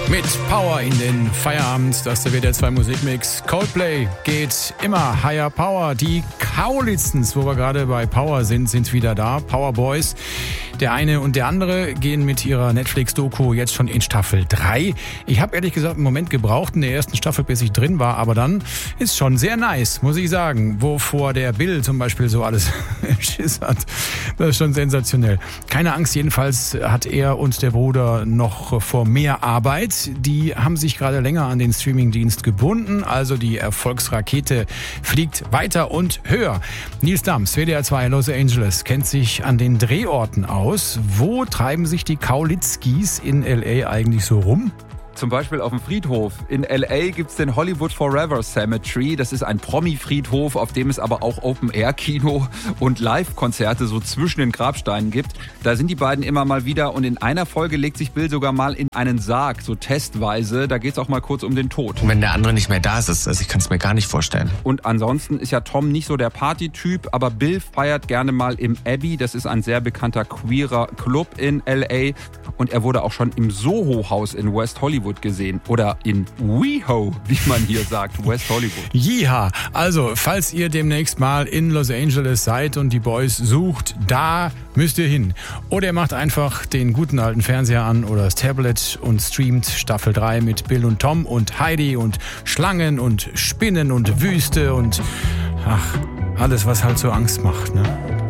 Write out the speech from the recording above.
Mit Power in den Feierabend, das ist der WDR 2 Musikmix. Coldplay geht immer higher Power. Die Kaulitzens, wo wir gerade bei Power sind wieder da. Power Boys. Der eine und der andere gehen mit ihrer Netflix-Doku jetzt schon in Staffel 3. Ich habe ehrlich gesagt einen Moment gebraucht in der ersten Staffel, bis ich drin war, aber dann ist schon sehr nice, muss ich sagen. Wovor der Bill zum Beispiel so alles Schiss hat, das ist schon sensationell. Keine Angst, jedenfalls hat er und der Bruder noch vor mehr Arbeit. Die haben sich gerade länger an den Streamingdienst gebunden, also die Erfolgsrakete fliegt weiter und höher. Nils Dams, WDR 2 Los Angeles, kennt sich an den Drehorten aus. Wo treiben sich die Kaulitzkis in L.A. eigentlich so rum? Zum Beispiel auf dem Friedhof. In L.A. gibt's den Hollywood Forever Cemetery. Das ist ein Promi-Friedhof, auf dem es aber auch Open-Air-Kino und Live-Konzerte so zwischen den Grabsteinen gibt. Da sind die beiden immer mal wieder und in einer Folge legt sich Bill sogar mal in einen Sarg, so testweise. Da geht's auch mal kurz um den Tod. Und wenn der andere nicht mehr da ist, also ich kann es mir gar nicht vorstellen. Und ansonsten ist ja Tom nicht so der Partytyp, aber Bill feiert gerne mal im Abbey. Das ist ein sehr bekannter queerer Club in L.A. Und er wurde auch schon im Soho-Haus in West Hollywood gesehen. Oder in WeHo, wie man hier sagt, West Hollywood. Jiha, also falls ihr demnächst mal in Los Angeles seid und die Boys sucht, da müsst ihr hin. Oder ihr macht einfach den guten alten Fernseher an oder das Tablet und streamt Staffel 3 mit Bill und Tom und Heidi und Schlangen und Spinnen und Wüste und ach, alles, was halt so Angst macht, ne?